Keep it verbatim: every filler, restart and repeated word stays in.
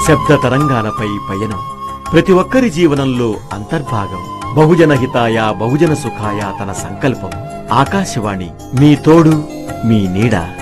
శబ్ద తరంగాలపై పయనం ప్రతి ఒక్కరి జీవనంలో అంతర్భాగం. బహుజన హితాయ బహుజన సుఖాయ తన సంకల్పం. ఆకాశవాణి మీ తోడు మీ నీడ.